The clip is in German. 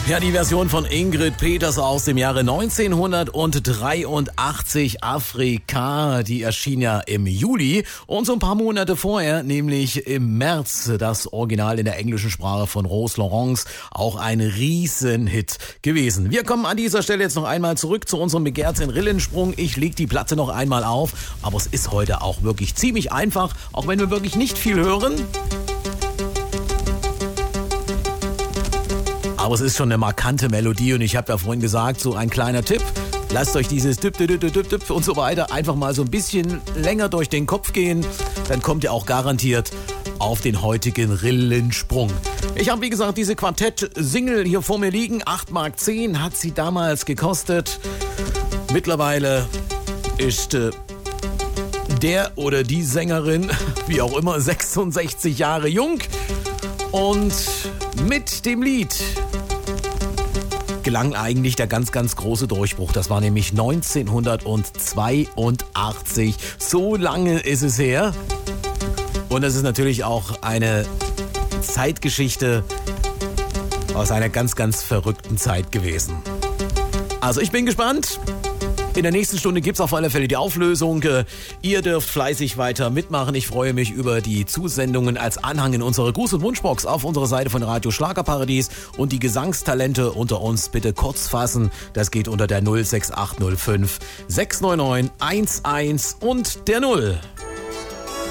Ja, die Version von Ingrid Peters aus dem Jahre 1983, Afrika, die erschien ja im Juli und so ein paar Monate vorher, nämlich im März, das Original in der englischen Sprache von Rose Laurence, auch ein Riesenhit gewesen. Wir kommen an dieser Stelle jetzt noch einmal zurück zu unserem begehrten Rillensprung. Ich leg die Platte noch einmal auf, aber es ist heute auch wirklich ziemlich einfach, auch wenn wir wirklich nicht viel hören. Aber es ist schon eine markante Melodie und ich habe ja vorhin gesagt, so ein kleiner Tipp. Lasst euch dieses Dip, Dip, Dip, Dip, Dip und so weiter einfach mal so ein bisschen länger durch den Kopf gehen. Dann kommt ihr auch garantiert auf den heutigen Rillensprung. Ich habe, wie gesagt, diese Quartett-Single hier vor mir liegen. 8,10 Mark hat sie damals gekostet. Mittlerweile ist der oder die Sängerin, wie auch immer, 66 Jahre jung. Und mit dem Lied gelang eigentlich der ganz, ganz große Durchbruch. Das war nämlich 1982. So lange ist es her. Und es ist natürlich auch eine Zeitgeschichte aus einer ganz, ganz verrückten Zeit gewesen. Also ich bin gespannt. In der nächsten Stunde gibt's auf alle Fälle die Auflösung. Ihr dürft fleißig weiter mitmachen. Ich freue mich über die Zusendungen als Anhang in unsere Gruß- und Wunschbox auf unserer Seite von Radio Schlagerparadies. Und die Gesangstalente unter uns bitte kurz fassen. Das geht unter der 06805 699 11 und der 0.